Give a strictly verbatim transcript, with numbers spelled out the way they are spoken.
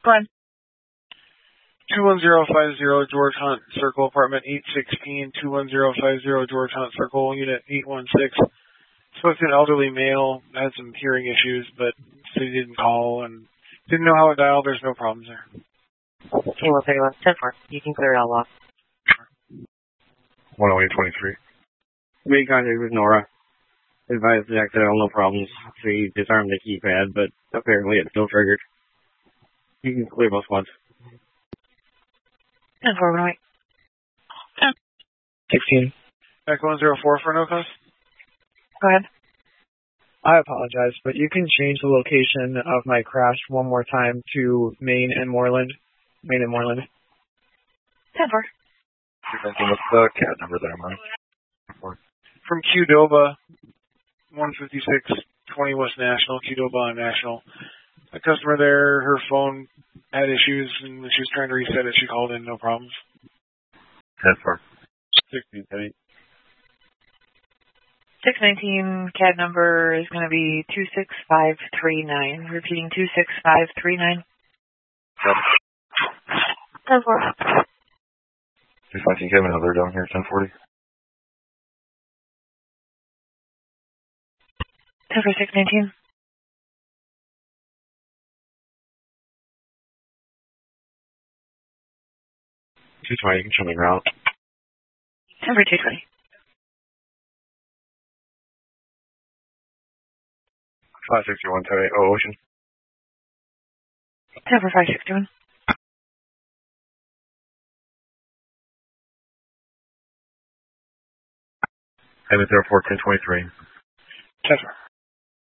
Go ahead. two one zero five zero George Hunt Circle, apartment eight sixteen, two one zero five zero George Hunt Circle, unit eight one six. Spoke to an elderly male, had some hearing issues, but said he didn't call and didn't know how it dialed. There's no problems there. Kilo thirty-one, ten four. You can clear it all off. one oh eight twenty-three. Made contact with Nora. Advised the accidental, no problems. She disarmed the keypad, but apparently it's still triggered. You can clear both ones. ten four, one oh eight. sixteen. Back one zero four for no cause. Go ahead. I apologize, but you can change the location of my crash one more time to Maine and Moreland. Maine and Moreland. ten four. Presenting with the cat number there, Mike. From Qdoba, one fifty-six twenty West National, Qdoba on National. A customer there, her phone had issues, and when she was trying to reset it, she called in, no problems. ten four. sixteen, eight. six nineteen C A D number is going to be two six five three nine. Repeating two six five three nine. ten four. If I can get another down here, ten forty. ten four six nineteen. two twenty, you can show me ground. ten four two twenty. five sixty-one, ten eight, oh, Ocean. ten four five sixty-one. Heaven zero four, ten twenty-three. ten four.